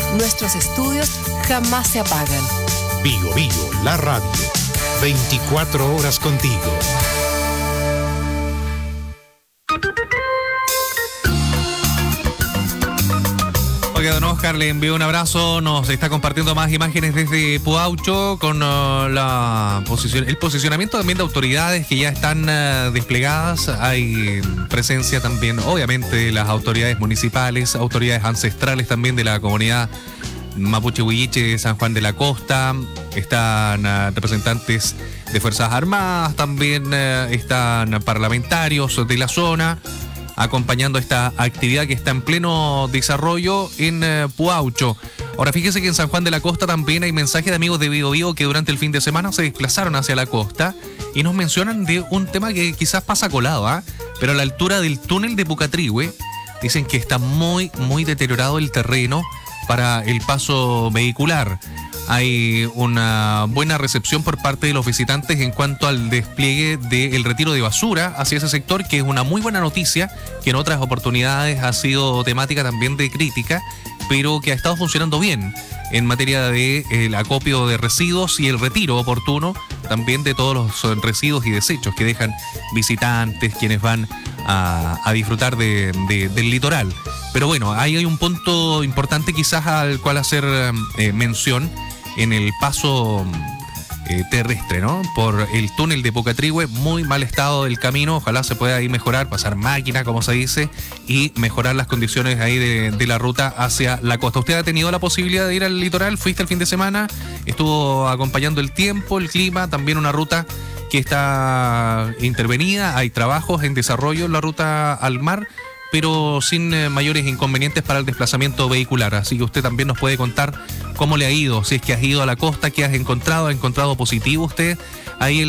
Nuestros estudios jamás se apagan. Bio Bio, la radio. 24 horas contigo. Oiga, don Oscar, le envío un abrazo. Nos está compartiendo más imágenes desde Puaucho con el posicionamiento también de autoridades que ya están desplegadas. Hay presencia también, obviamente, de las autoridades municipales, autoridades ancestrales también de la comunidad Mapuche Huilliche de San Juan de la Costa. Están representantes de Fuerzas Armadas, también están parlamentarios de la zona, acompañando esta actividad que está en pleno desarrollo en Puaucho. Ahora, fíjese que en San Juan de la Costa también hay mensajes de amigos de Bio Bio que durante el fin de semana se desplazaron hacia la costa y nos mencionan de un tema que quizás pasa colado, pero a la altura del túnel de Pucatrihue dicen que está muy, muy deteriorado el terreno para el paso vehicular. Hay una buena recepción por parte de los visitantes en cuanto al despliegue del retiro de basura hacia ese sector, que es una muy buena noticia, que en otras oportunidades ha sido temática también de crítica, pero que ha estado funcionando bien en materia de el acopio de residuos y el retiro oportuno también de todos los residuos y desechos que dejan visitantes, quienes van a disfrutar del litoral. Pero bueno, ahí hay un punto importante quizás al cual hacer mención en el paso terrestre, ¿no? Por el túnel de Pucatrihue, muy mal estado del camino. Ojalá se pueda ahí mejorar, pasar máquina, como se dice, y mejorar las condiciones ahí de la ruta hacia la costa. ¿Usted ha tenido la posibilidad de ir al litoral? ¿Fuiste el fin de semana? ¿Estuvo acompañando el tiempo, el clima? También una ruta que está intervenida. Hay trabajos en desarrollo en la ruta al mar, pero sin mayores inconvenientes para el desplazamiento vehicular. Así que usted también nos puede contar cómo le ha ido, si es que has ido a la costa, qué has encontrado. ¿Ha encontrado positivo usted ahí